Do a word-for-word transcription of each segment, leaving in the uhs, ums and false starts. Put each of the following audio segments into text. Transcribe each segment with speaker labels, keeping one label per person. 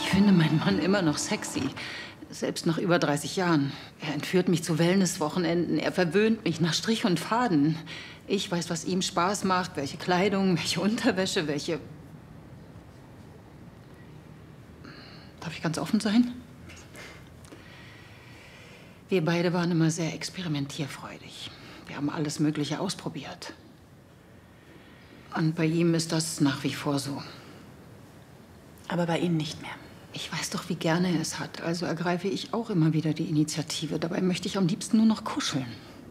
Speaker 1: Ich finde meinen Mann immer noch sexy. Selbst nach über dreißig Jahren. Er entführt mich zu Wellnesswochenenden. Er verwöhnt mich nach Strich und Faden. Ich weiß, was ihm Spaß macht, welche Kleidung, welche Unterwäsche, welche... Darf ich ganz offen sein? Wir beide waren immer sehr experimentierfreudig. Wir haben alles Mögliche ausprobiert. Und bei ihm ist das nach wie vor so.
Speaker 2: Aber bei Ihnen nicht mehr.
Speaker 1: Ich weiß doch, wie gerne er es hat. Also ergreife ich auch immer wieder die Initiative. Dabei möchte ich am liebsten nur noch kuscheln.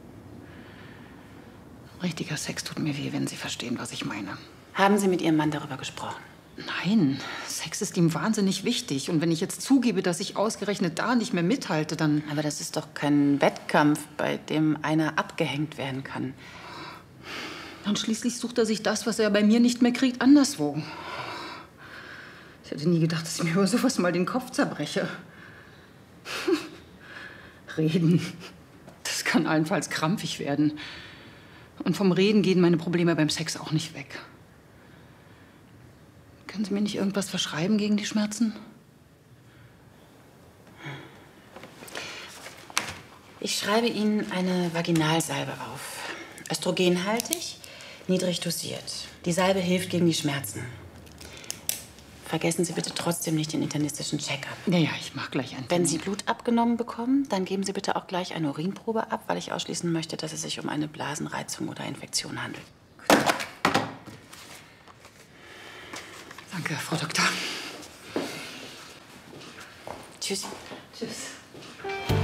Speaker 1: Richtiger Sex tut mir weh, wenn Sie verstehen, was ich meine.
Speaker 2: Haben Sie mit Ihrem Mann darüber gesprochen?
Speaker 1: Nein, Sex ist ihm wahnsinnig wichtig. Und wenn ich jetzt zugebe, dass ich ausgerechnet da nicht mehr mithalte, dann...
Speaker 2: Aber das ist doch kein Wettkampf, bei dem einer abgehängt werden kann.
Speaker 1: Und schließlich sucht er sich das, was er bei mir nicht mehr kriegt, anderswo. Ich hätte nie gedacht, dass ich mir über sowas mal den Kopf zerbreche. Reden. Das kann allenfalls krampfig werden. Und vom Reden gehen meine Probleme beim Sex auch nicht weg. Können Sie mir nicht irgendwas verschreiben gegen die Schmerzen?
Speaker 2: Ich schreibe Ihnen eine Vaginalsalbe auf. Östrogenhaltig, niedrig dosiert. Die Salbe hilft gegen die Schmerzen. Vergessen Sie bitte trotzdem nicht den internistischen Check-up.
Speaker 1: Ja, ja, ich mach gleich einen.
Speaker 2: Wenn Sie Blut abgenommen bekommen, dann geben Sie bitte auch gleich eine Urinprobe ab, weil ich ausschließen möchte, dass es sich um eine Blasenreizung oder Infektion handelt.
Speaker 1: Danke, Frau Doktor.
Speaker 2: Tschüss.
Speaker 1: Tschüss.